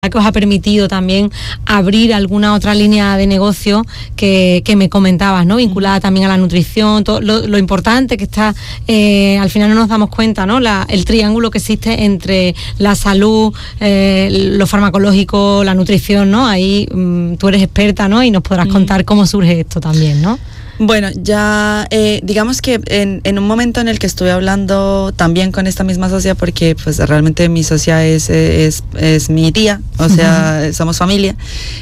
que os ha permitido también abrir alguna otra línea de negocio que me comentabas, ¿no? Vinculada también a la nutrición, todo lo importante que está, al final no nos damos cuenta, ¿no? El triángulo que existe entre la salud, lo farmacológico, la nutrición, ¿no? Ahí tú eres experta, ¿no? Y nos podrás contar cómo surge esto también, ¿no? Bueno, ya digamos que en un momento en el que estuve hablando también con esta misma socia, porque pues realmente mi socia es mi tía, o sea, somos familia,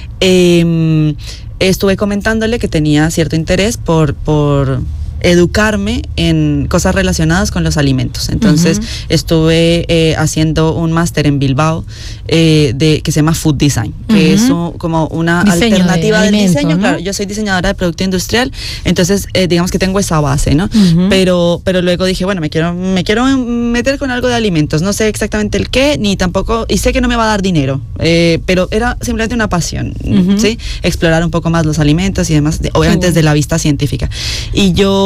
estuve comentándole que tenía cierto interés por educarme en cosas relacionadas con los alimentos. Entonces estuve haciendo un máster en Bilbao que se llama Food Design, que es como una diseño alternativa del diseño, ¿no? Claro, yo soy diseñadora de producto industrial, entonces digamos que tengo esa base, ¿no? Pero luego dije, bueno, me quiero meter con algo de alimentos, no sé exactamente el qué, ni tampoco, y sé que no me va a dar dinero, pero era simplemente una pasión, ¿sí? Explorar un poco más los alimentos y demás, obviamente desde la vista científica. Y yo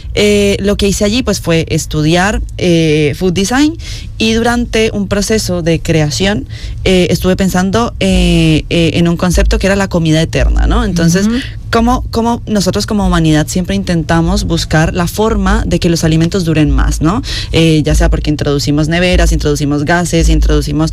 lo que hice allí pues fue estudiar Food Design, y durante un proceso de creación estuve pensando en un concepto que era la comida eterna, ¿no? Entonces, ¿cómo nosotros como humanidad siempre intentamos buscar la forma de que los alimentos duren más, ¿no? Ya sea porque introducimos neveras, introducimos gases, introducimos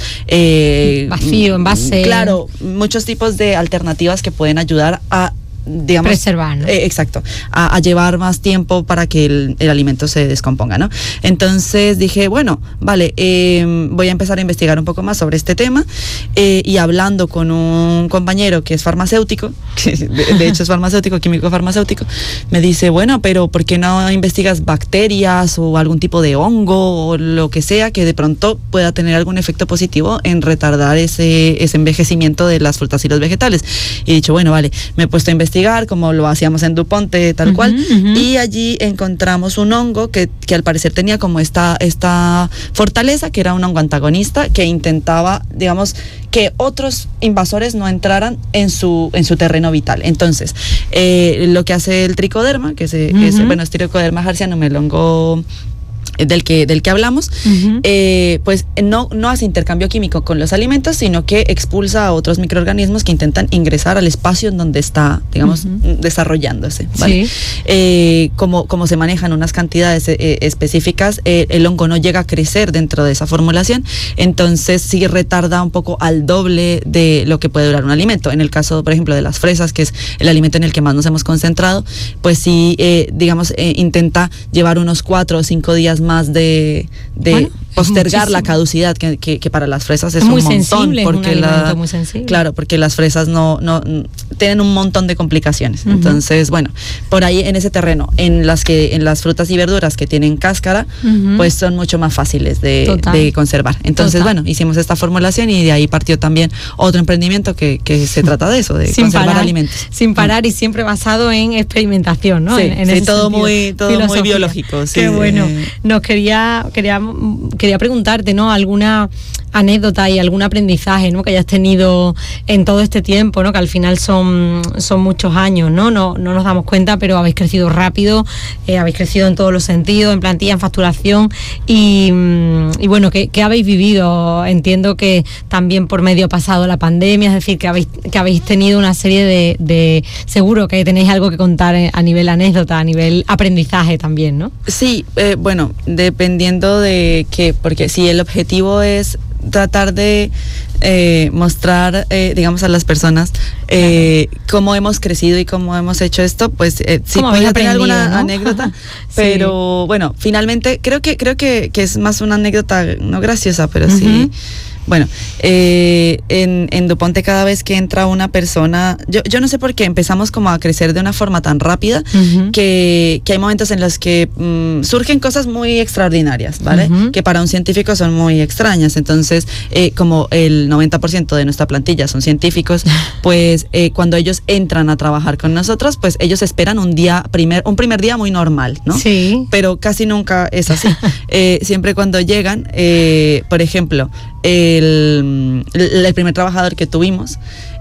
vacío, envase. Claro, muchos tipos de alternativas que pueden ayudar a, digamos, preservar, ¿no? Exacto, a llevar más tiempo para que el alimento se descomponga, ¿no? Entonces dije, bueno, vale, voy a empezar a investigar un poco más sobre este tema, y hablando con un compañero que es farmacéutico, que de hecho es farmacéutico, químico farmacéutico, me dice, bueno, pero ¿por qué no investigas bacterias o algún tipo de hongo o lo que sea que de pronto pueda tener algún efecto positivo en retardar ese envejecimiento de las frutas y los vegetales? Y he dicho, bueno, vale, me he puesto a investigar como lo hacíamos en DuPont, tal cual, y allí encontramos un hongo que al parecer tenía como esta fortaleza, que era un hongo antagonista que intentaba, digamos, que otros invasores no entraran en su terreno vital. Entonces, lo que hace el tricoderma, que es Trichoderma harzianum, el hongo del que hablamos, pues no hace intercambio químico con los alimentos, sino que expulsa a otros microorganismos que intentan ingresar al espacio en donde está, digamos, desarrollándose, ¿vale? Sí. Como se manejan unas cantidades específicas, el hongo no llega a crecer dentro de esa formulación, entonces sí retarda un poco al doble de lo que puede durar un alimento. En el caso, por ejemplo, de las fresas, que es el alimento en el que más nos hemos concentrado, pues sí, digamos, intenta llevar unos 4 o 5 días más de postergar la caducidad, que para las fresas es muy un montón, sensible, porque es un alimento muy sensible. Claro, porque las fresas no tienen un montón de complicaciones. Entonces, bueno, por ahí en ese terreno, en las frutas y verduras que tienen cáscara, pues son mucho más fáciles de conservar. Entonces, bueno, hicimos esta formulación y de ahí partió también otro emprendimiento que se trata de eso, de conservar alimentos. Sin parar y siempre basado en experimentación, ¿no? Sí, en todo muy biológico. Sí, qué bueno. Nos quería preguntarte, ¿no? Alguna anécdota y algún aprendizaje, ¿no? Que hayas tenido en todo este tiempo, ¿no? Que al final son muchos años, ¿no? No nos damos cuenta, pero habéis crecido rápido, habéis crecido en todos los sentidos, en plantilla, en facturación, y bueno, ¿qué habéis vivido? Entiendo que también por medio pasado la pandemia, es decir, que habéis tenido una serie de seguro que tenéis algo que contar a nivel anécdota, a nivel aprendizaje también, ¿no? Sí, bueno, dependiendo de qué, porque si el objetivo es tratar de mostrar, digamos, a las personas cómo hemos crecido y cómo hemos hecho esto, pues sí podría tener alguna, ¿no? Anécdota, pero sí. Bueno, finalmente creo que es más una anécdota no graciosa, pero sí. Bueno, en DuPont cada vez que entra una persona, yo no sé por qué empezamos como a crecer de una forma tan rápida, que hay momentos en los que surgen cosas muy extraordinarias, ¿vale? Que para un científico son muy extrañas. Entonces, como el 90% de nuestra plantilla son científicos, pues cuando ellos entran a trabajar con nosotros, pues ellos esperan un primer día muy normal, ¿no? Sí. Pero casi nunca es así. Siempre cuando llegan, por ejemplo, el primer trabajador que tuvimos,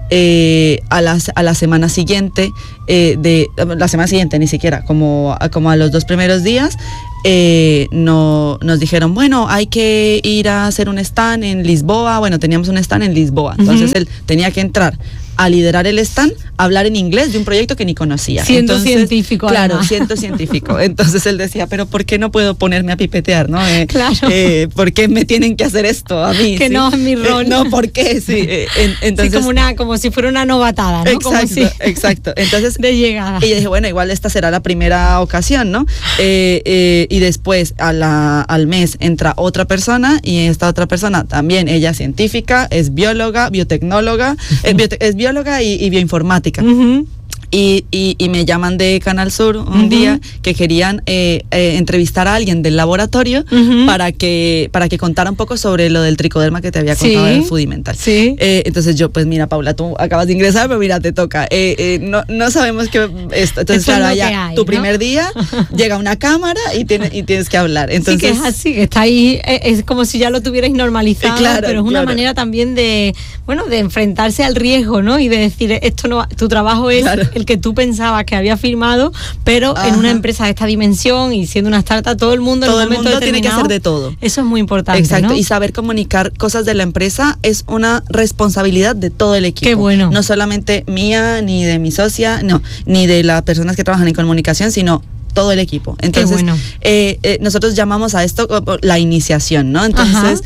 a la semana siguiente, la semana siguiente ni siquiera, como a los 2 primeros días, nos dijeron, bueno, hay que ir a hacer un stand en Lisboa. Bueno, teníamos un stand en Lisboa, entonces él tenía que entrar a liderar el stand, hablar en inglés de un proyecto que ni conocía. Siendo científico. Claro, además. siendo científico. Entonces él decía, pero ¿por qué no puedo ponerme a pipetear, no? Claro. ¿Por qué me tienen que hacer esto a mí? Que ¿sí? no es mi rol. No, ¿por qué? Sí. Entonces, sí, como si fuera una novatada, ¿no? Exacto. Entonces, de llegada. Y yo dije, bueno, igual esta será la primera ocasión, ¿no? Y después al mes entra otra persona, y esta otra persona también, ella es científica, es bióloga, biotecnóloga, es bióloga y bioinformática. Y me llaman de Canal Sur un día que querían entrevistar a alguien del laboratorio para que contara un poco sobre lo del tricoderma que te había contado en Foodimental. Sí. Entonces yo, pues mira, Paula, tú acabas de ingresar, pero mira, te toca. No sabemos qué esto. Entonces, claro, allá tu primer día llega una cámara y tienes que hablar. Entonces, sí, que es así, que está ahí, es como si ya lo tuvierais normalizado, claro, pero es una manera también de enfrentarse al riesgo, ¿no? Y de decir, esto no, tu trabajo es el que tú pensabas que había firmado, pero en una empresa de esta dimensión y siendo una startup, todo el mundo tiene que hacer de todo. Eso es muy importante. Exacto, ¿no? y saber comunicar cosas de la empresa es una responsabilidad de todo el equipo. Qué bueno. No solamente mía, ni de mi socia, no, ni de las personas que trabajan en comunicación, sino todo el equipo. Entonces, nosotros llamamos a esto la iniciación, ¿no? Entonces,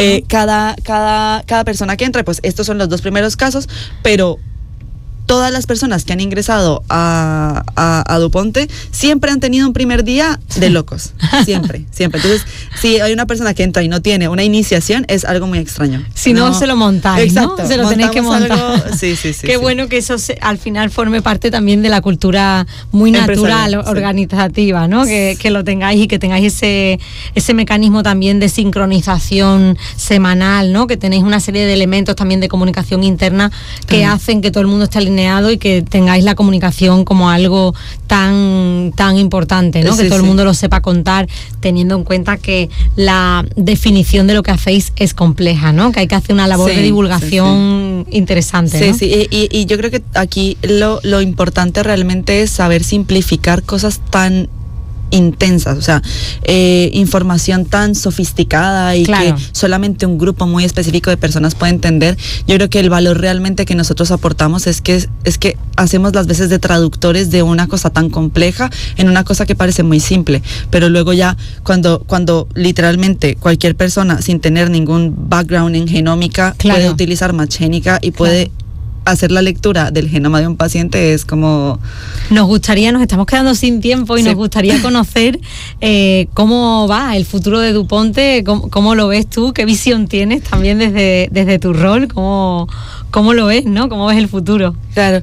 cada persona que entra, pues estos son los 2 primeros casos, pero todas las personas que han ingresado a DuPonte siempre han tenido un primer día de locos. Siempre. Entonces, si hay una persona que entra y no tiene una iniciación, es algo muy extraño. Si no se lo montáis, exacto, ¿no? Se lo tenéis que montar. Algo, sí. Qué bueno que eso al final forme parte también de la cultura muy natural, organizativa, ¿no? Que lo tengáis y que tengáis ese mecanismo también de sincronización semanal, ¿no? Que tenéis una serie de elementos también de comunicación interna que hacen que todo el mundo esté alineado y que tengáis la comunicación como algo tan importante, ¿no? Que todo el mundo lo sepa contar, teniendo en cuenta que la definición de lo que hacéis es compleja, ¿no? Que hay que hacer una labor de divulgación interesante, ¿no? Y yo creo que aquí lo importante realmente es saber simplificar cosas tan intensas, o sea, información tan sofisticada y que solamente un grupo muy específico de personas puede entender. Yo creo que el valor realmente que nosotros aportamos es que hacemos las veces de traductores de una cosa tan compleja en una cosa que parece muy simple, pero luego ya cuando literalmente cualquier persona sin tener ningún background en genómica puede utilizar Matchgénica y puede hacer la lectura del genoma de un paciente, es como... Nos estamos quedando sin tiempo y nos gustaría conocer cómo va el futuro de DuPonte, cómo lo ves tú, qué visión tienes también desde tu rol, cómo lo ves, ¿no? ¿Cómo ves el futuro? Claro,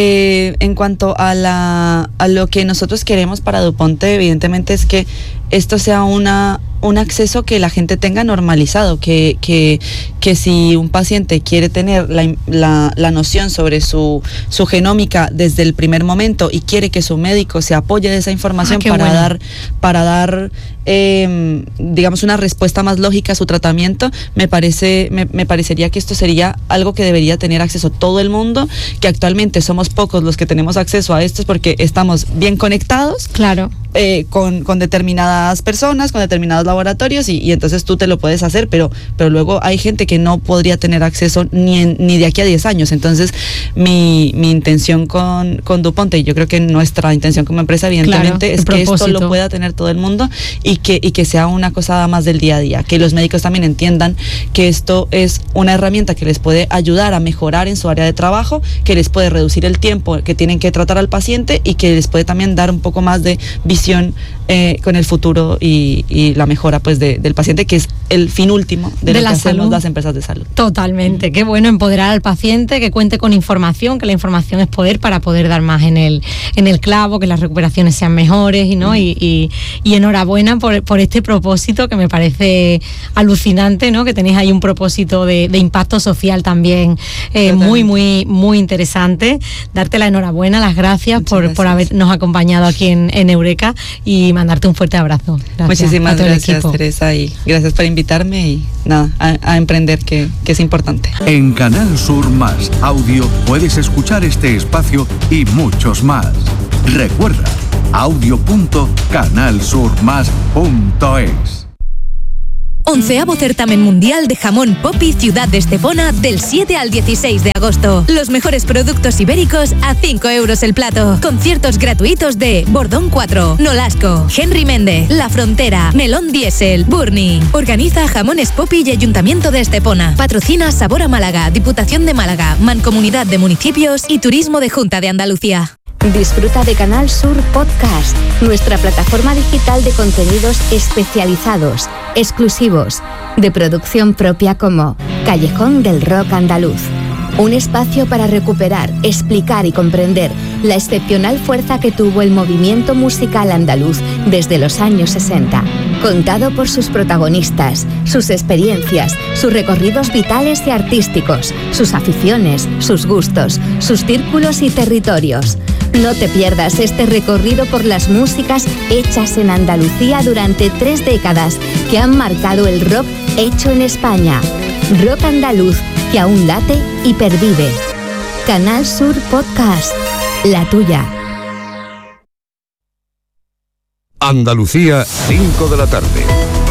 en cuanto a lo que nosotros queremos para DuPonte, evidentemente es que esto sea un acceso que la gente tenga normalizado, que si un paciente quiere tener la noción sobre su genómica desde el primer momento y quiere que su médico se apoye de esa información para dar digamos una respuesta más lógica a su tratamiento, me parecería que esto sería algo que debería tener acceso todo el mundo, que actualmente somos pocos los que tenemos acceso a esto porque estamos bien conectados. Claro. Con determinadas personas, con determinados laboratorios y entonces tú te lo puedes hacer, pero luego hay gente que no podría tener acceso ni de aquí a 10 años. Entonces mi intención con DuPonte, y yo creo que nuestra intención como empresa evidentemente es que esto lo pueda tener todo el mundo y que sea una cosa más del día a día, que los médicos también entiendan que esto es una herramienta que les puede ayudar a mejorar en su área de trabajo, que les puede reducir el tiempo que tienen que tratar al paciente y que les puede también dar un poco más de visión con el futuro y la mejora pues del paciente, que es el fin último de lo que hacemos las empresas de salud. Totalmente, qué bueno empoderar al paciente, que cuente con información, que la información es poder para poder dar más en el clavo, que las recuperaciones sean mejores y enhorabuena por este propósito que me parece alucinante, ¿no? Que tenéis ahí un propósito de impacto social también muy interesante. Darte la enhorabuena, las gracias por habernos acompañado aquí en Eureka y mandarte un fuerte abrazo. Muchísimas gracias. Gracias, Teresa, y gracias por invitarme y nada, a emprender, que es importante. En Canal Sur Más Audio puedes escuchar este espacio y muchos más. Recuerda, audio.canalsurmas.es. 11º Certamen Mundial de Jamón Popi Ciudad de Estepona del 7 al 16 de agosto. Los mejores productos ibéricos a 5 euros el plato. Conciertos gratuitos de Bordón 4, Nolasco, Henry Méndez, La Frontera, Melón Diesel, Burni. Organiza Jamones Popi y Ayuntamiento de Estepona. Patrocina Sabor a Málaga, Diputación de Málaga, Mancomunidad de Municipios y Turismo de Junta de Andalucía. Disfruta de Canal Sur Podcast, nuestra plataforma digital de contenidos especializados, exclusivos, de producción propia como Callejón del Rock Andaluz. Un espacio para recuperar, explicar y comprender la excepcional fuerza que tuvo el movimiento musical andaluz desde los años 60. Contado por sus protagonistas, sus experiencias, sus recorridos vitales y artísticos, sus aficiones, sus gustos, sus círculos y territorios. No te pierdas este recorrido por las músicas hechas en Andalucía durante 3 décadas que han marcado el rock hecho en España. Rock andaluz que aún late y pervive. Canal Sur Podcast, la tuya. Andalucía, 5 de la tarde.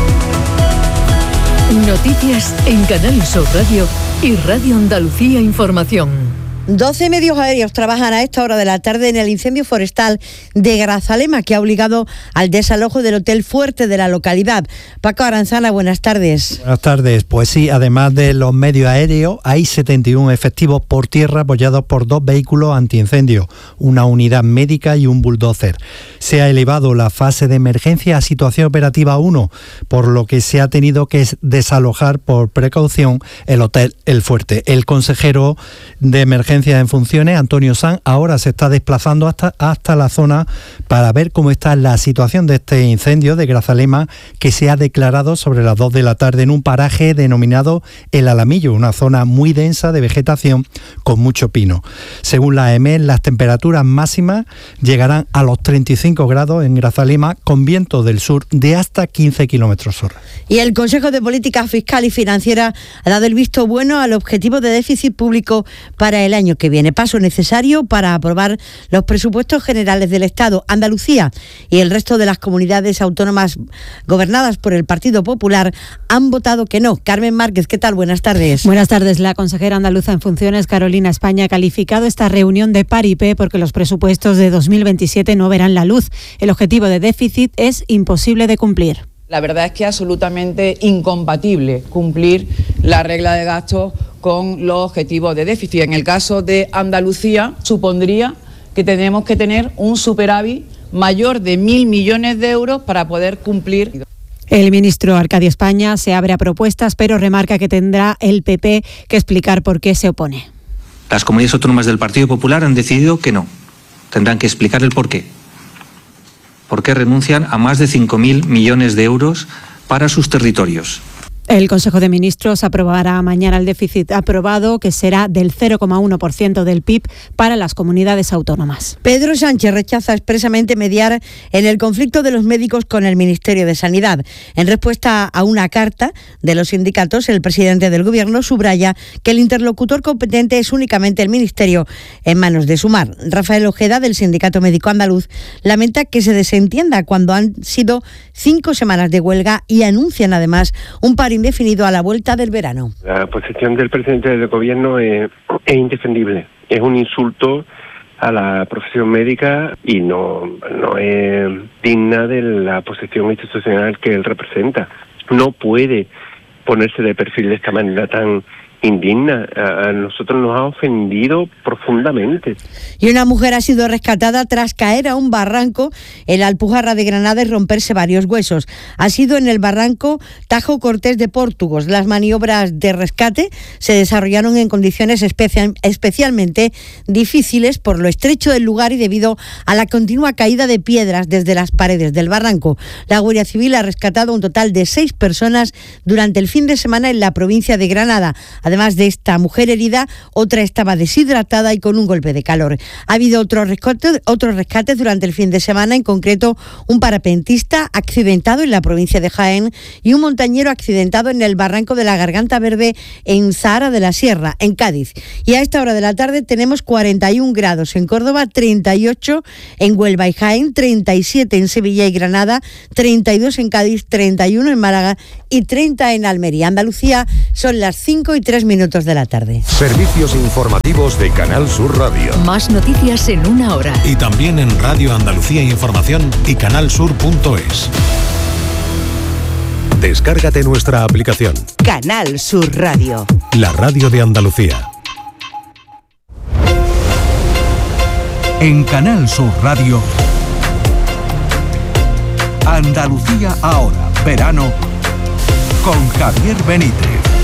Noticias en Canal Sur Radio y Radio Andalucía Información. 12 medios aéreos trabajan a esta hora de la tarde en el incendio forestal de Grazalema, que ha obligado al desalojo del Hotel Fuerte de la localidad. Paco Aranzana, buenas tardes. Buenas tardes. Pues sí, además de los medios aéreos, hay 71 efectivos por tierra apoyados por 2 vehículos antiincendio, una unidad médica y un bulldozer. Se ha elevado la fase de emergencia a situación operativa 1, por lo que se ha tenido que desalojar por precaución el Hotel El Fuerte. El consejero de emergencia en funciones, Antonio Sanz, ahora se está desplazando hasta la zona para ver cómo está la situación de este incendio de Grazalema, que se ha declarado sobre las 2 de la tarde en un paraje denominado El Alamillo, una zona muy densa de vegetación con mucho pino. Según la AEMET, las temperaturas máximas llegarán a los 35 grados en Grazalema, con viento del sur de hasta 15 kilómetros hora. Y el Consejo de Política Fiscal y Financiera ha dado el visto bueno al objetivo de déficit público para el año que viene, paso necesario para aprobar los presupuestos generales del Estado. Andalucía y el resto de las comunidades autónomas gobernadas por el Partido Popular han votado que no. Carmen Márquez, ¿qué tal? Buenas tardes. Buenas tardes. La consejera andaluza en funciones, Carolina España, ha calificado esta reunión de paripé porque los presupuestos de 2027 no verán la luz. El objetivo de déficit es imposible de cumplir. La verdad es que es absolutamente incompatible cumplir la regla de gastos con los objetivos de déficit. En el caso de Andalucía, supondría que tenemos que tener un superávit mayor de 1.000 millones de euros para poder cumplir. El ministro Arcadio España se abre a propuestas, pero remarca que tendrá el PP que explicar por qué se opone. Las comunidades autónomas del Partido Popular han decidido que no. Tendrán que explicar el porqué. ¿Por qué renuncian a más de 5.000 millones de euros para sus territorios? El Consejo de Ministros aprobará mañana el déficit aprobado, que será del 0,1% del PIB para las comunidades autónomas. Pedro Sánchez rechaza expresamente mediar en el conflicto de los médicos con el Ministerio de Sanidad. En respuesta a una carta de los sindicatos, el presidente del Gobierno subraya que el interlocutor competente es únicamente el Ministerio, en manos de Sumar. Rafael Ojeda, del Sindicato Médico Andaluz, lamenta que se desentienda cuando han sido 5 semanas de huelga y anuncian además un paro indefinido a la vuelta del verano. La posición del presidente del gobierno es indefendible. Es un insulto a la profesión médica y no es digna de la posición institucional que él representa. No puede ponerse de perfil de esta manera tan indigna. A nosotros nos ha ofendido profundamente. Y una mujer ha sido rescatada tras caer a un barranco en la Alpujarra de Granada y romperse varios huesos. Ha sido en el barranco Tajo Cortés de Pórtugos. Las maniobras de rescate se desarrollaron en condiciones especialmente difíciles por lo estrecho del lugar y debido a la continua caída de piedras desde las paredes del barranco. La Guardia Civil ha rescatado un total de 6 personas durante el fin de semana en la provincia de Granada. Además de esta mujer herida, otra estaba deshidratada y con un golpe de calor. Ha habido otros rescates durante el fin de semana, en concreto un parapentista accidentado en la provincia de Jaén y un montañero accidentado en el barranco de la Garganta Verde en Zahara de la Sierra, en Cádiz. Y a esta hora de la tarde tenemos 41 grados en Córdoba, 38 en Huelva y Jaén, 37 en Sevilla y Granada, 32 en Cádiz, 31 en Málaga y 30 en Almería. Andalucía, son las 5:03 de la tarde. Servicios informativos de Canal Sur Radio. Más noticias en una hora. Y también en Radio Andalucía Información y canalsur.es. Descárgate nuestra aplicación. Canal Sur Radio. La radio de Andalucía. En Canal Sur Radio, Andalucía ahora, verano, con Javier Benítez.